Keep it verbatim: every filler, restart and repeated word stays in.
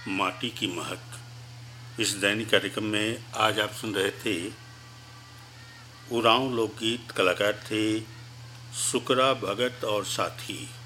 माटी की महक। इस दैनिक कार्यक्रम में आज आप सुन रहे थे उरांव लोकगीत। कलाकार थे सुकरा भगत और साथी।